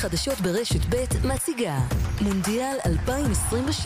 חדשות ברשת ב' מציגה מונדיאל 2026.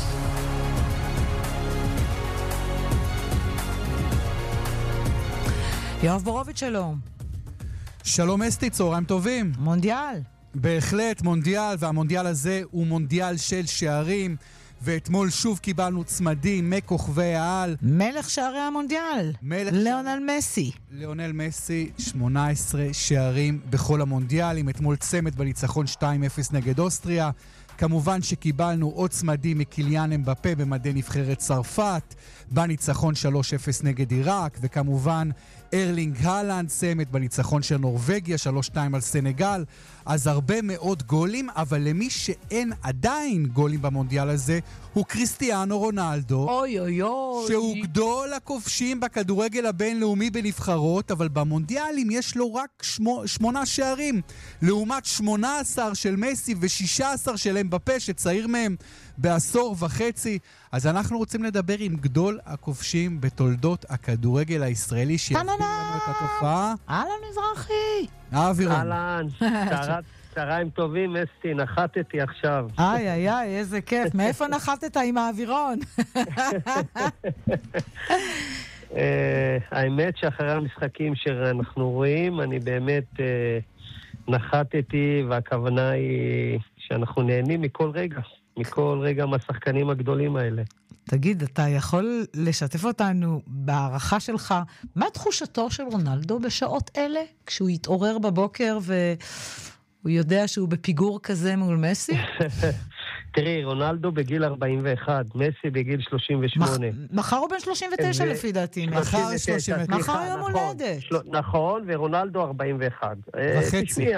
יואב בורוביץ', שלום. שלום אסתי, צהריים טובים. מונדיאל. בהחלט מונדיאל, והמונדיאל הזה הוא מונדיאל של שערים, ואתמול שוב קיבלנו צמדים מכוכבי העל. מלך שערי המונדיאל, ליאונל מסי. ליאונל מסי, 18 שערים בכל המונדיאלים, אתמול צמד בניצחון 2-0 נגד אוסטריה. כמובן שקיבלנו עוד צמדים מקיליאן אמבפה במדי נבחרת צרפת, בניצחון 3-0 נגד עיראק, וכמובן ארלינג הלנד צמד בניצחון של נורווגיה 3-2 על סנגל. אז הרבה מאוד גולים, אבל למי שאין עדיין גולים במונדיאל הזה הוא קריסטיאנו רונלדו. אוי אוי אוי. שהוא גדול הכובשים בכדורגל הבינלאומי בנבחרות, אבל במונדיאלים יש לו רק 8 שערים, לעומת 18 של מסי ו16 של אמבפה, שצעיר מהם בעשור וחצי. אז אנחנו רוצים לדבר עם גדול הכובשים בתולדות הכדורגל הישראלי, שיסביר לנו את התופעה. אהלן מזרחי. אווירון. אהלן, צהריים טובים, אסתי, נחתתי עכשיו. איי איי איי, איזה כיף. מאיפה נחתת עם האווירון? האמת שאחרי המשחקים שאנחנו רואים, אני באמת נחתתי, והכוונה היא שאנחנו נהנים מכל רגע מהשחקנים הגדולים האלה. תגיד, אתה יכול לשתף אותנו בהערכה שלך, מה תחושתו של רונלדו בשעות אלה, כשהוא יתעורר בבוקר והוא יודע שהוא בפיגור כזה מול מסי? תראי, רונלדו בגיל 41, מסי בגיל 38. מחר הוא בן 39 לפי דעתי. מחר יום הולדת. נכון, ורונלדו 41. וחצי.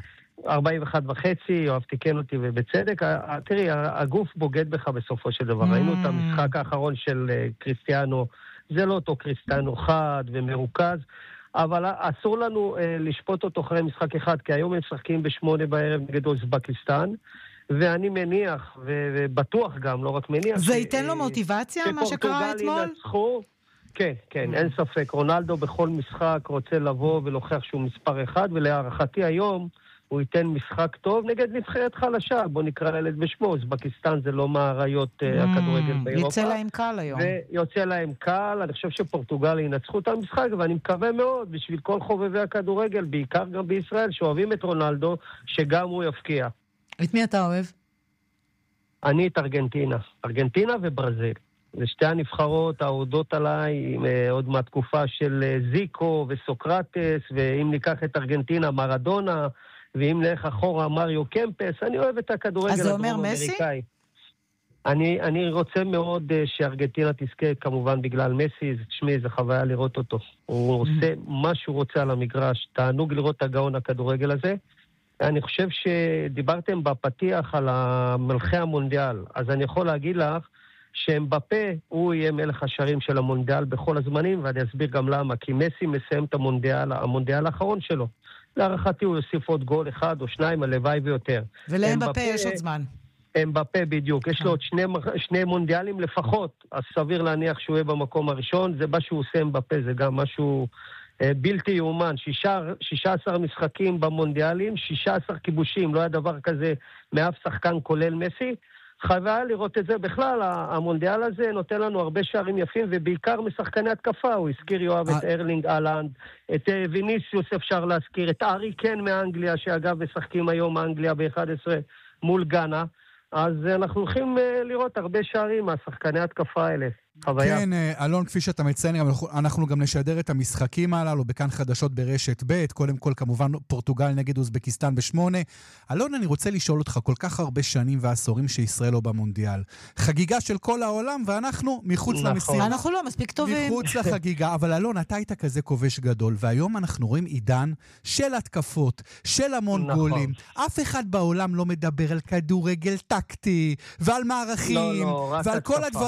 41 וחצי, יואב תיקן אותי ובצדק. תראי, הגוף בוגד בך בסופו של דבר. ראינו את המשחק האחרון של קריסטיאנו, זה לא אותו קריסטיאנו חד ומרוכז, אבל אסור לנו לשפוט אותו אחרי משחק אחד, כי היום הם משחקים ב8 בערב נגד אוזבקיסטן, ואני מניח, ובטוח גם, לא רק מניח, זה ייתן לו מוטיבציה, מה שקרה אתמול? כן, אין ספק. רונלדו בכל משחק רוצה לבוא ולהוכיח שהוא מספר אחד, ולהערכתי היום הוא ייתן משחק טוב נגד נבחרת חלשה, בוא נקרא לילד בשמו, אוזבקיסטן זה לא מהראיות הכדורגל באירופה. יוצא להם קל היום. ויוצא להם קל, אני חושב שפורטוגל ינצחו את המשחק, ואני מקווה מאוד בשביל כל חובבי הכדורגל, בעיקר גם בישראל, שאוהבים את רונלדו, שגם הוא יפקיע. את מי אתה אוהב? אני את ארגנטינה וברזיל. זה שתי הנבחרות העודות עליי, עוד מהתקופה של זיקו וסוקרטס, ואם ניקח את ארגנטינה, מרדונה, ואם נלך אחורה מריו קמפס, אני אוהב את הכדורגל הדרום-אמריקאי. אני רוצה מאוד שארגנטינה תזכה, כמובן בגלל מסי, תשמעי, זה חוויה לראות אותו. הוא עושה מה שהוא רוצה על המגרש, תענוג לראות את הגאון הכדורגל הזה. אני חושב שדיברתם בפתיח על מלכי המונדיאל, אז אני יכול להגיד לך שאמבפה הוא יהיה מלך השערים של המונדיאל בכל הזמנים, ואני אסביר גם למה, כי מסי מסיים את המונדיאל האחרון שלו. להערכתי הוא יוסיף עוד גול אחד או שניים, הלוואי ויותר. ולאמבפה יש עוד זמן. אמבפה בדיוק, יש לו עוד שני מונדיאלים לפחות, אז סביר להניח שהוא יהיה במקום הראשון, זה מה שהוא עושה אמבפה, זה גם משהו בלתי יאומן, 16 משחקים במונדיאלים, 16 כיבושים, לא היה דבר כזה מאף שחקן כולל מסי, חייבה לראות את זה. בכלל, המונדיאל הזה נותן לנו הרבה שערים יפים, ובעיקר משחקני התקפה. הוא הזכיר יואב את ארלינג הלנד, את ויניסיוס אפשר להזכיר, את ארי קן מאנגליה, שאגב משחקים היום אנגליה ב-11 מול גאנה. אז אנחנו הולכים לראות הרבה שערים מהשחקני התקפה האלה. חוויה. כן, אלון, כפי שאתה מציין, אנחנו גם נשדר את המשחקים הללו בכאן חדשות ברשת ב', קודם כל כמובן פורטוגל נגד אוזבקיסטן ב8. אלון, אני רוצה לשאול אותך, כל כך הרבה שנים ועשורים שישראל לא במונדיאל, חגיגה של כל העולם, ואנחנו מחוץ למשימה. אנחנו לא מספיק טובים. מחוץ לחגיגה, אבל אלון, אתה היית כזה כובש גדול, והיום אנחנו רואים עידן של התקפות, של המון גולים. אף אחד בעולם לא מדבר על כדורגל טקטי, ועל מערכים, ועל כל הדברים